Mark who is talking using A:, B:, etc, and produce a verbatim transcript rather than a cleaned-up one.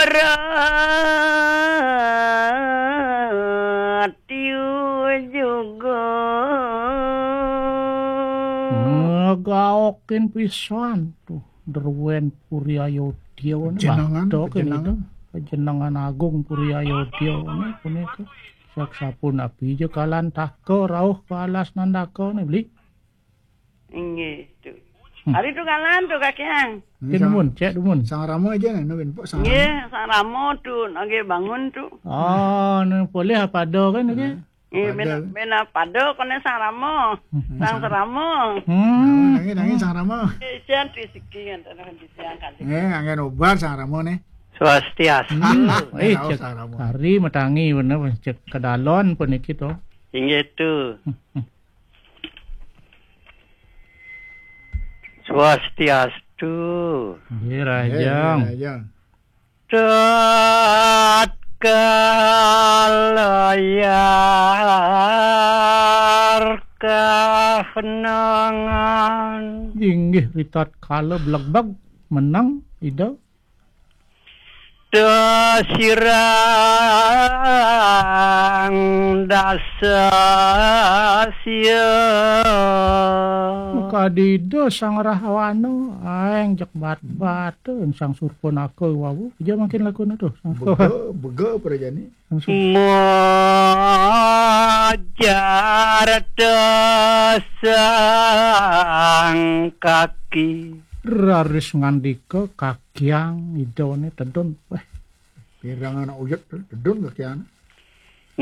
A: meratiu juga.
B: Gaokin pisan tuh Derwen Puri Ayodya
C: Jenengan,
B: jenengan jenengan agung Puri Ayodya ini punika sak sapun abi je kalan tako rauh ke alas nandako nih beli
A: Inggih tuh. Hari tu kalan tu kakiang.
B: Dumun, cek dumun.
C: Sang Ramo aja nih, nubin pok sang.
A: Nggih, sang Ramo tu nage bangun tu.
B: Oh, nih boleh apa do kan nge?
A: Eh, bena bena pado kone sang Ramo. Sang Ramo.
B: Hmm.
C: Nangis nangis sang Ramo.
A: Sian rezeki antara disiang kali.
C: Eh, angin obar sang Ramo nih.
A: Swastiastu.
B: Eh, cek hari metangi bener cek kedalon puniki to.
A: Inggih tu. Swastiastu.
B: Nggih, Rajang.
A: Tat kalayar kahenangan.
B: Inggih ritat kala blegbag menang ida.
A: Dasirang dasasya.
B: Maka dida sang Rahwana aeng jak bat-baten sang Surpanaka wawu aja makin lakuna tuh.
C: Bege bege perjani.
A: Mojar dasang kaki.
B: Raris ngandika kakiang idone tedon weh
C: Pirang anak uyut dedun kakian.